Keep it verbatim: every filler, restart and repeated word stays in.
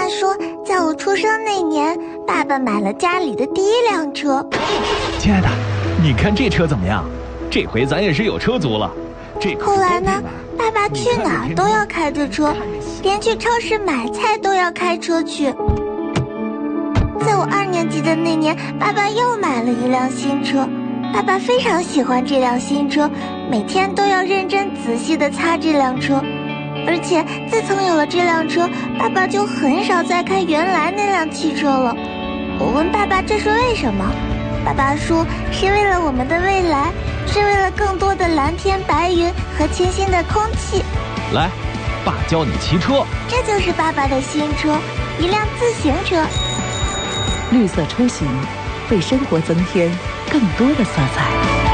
爸说，在我出生那年，爸爸买了家里的第一辆车。 亲爱的，你看这车怎么样？这回咱也是有车族了。这后来呢，爸爸去哪儿都要开着车，连去超市买菜都要开车去。在我二年级的那年，爸爸又买了一辆新车。爸爸非常喜欢这辆新车，每天都要认真仔细地擦这辆车。而且自从有了这辆车，爸爸就很少再开原来那辆汽车了。我问爸爸这是为什么，爸爸说是为了我们的未来，是为了更多的蓝天白云和清新的空气。 来，爸教你骑车。 这就是爸爸的新车，一辆自行车。 绿色出行，为生活增添更多的色彩。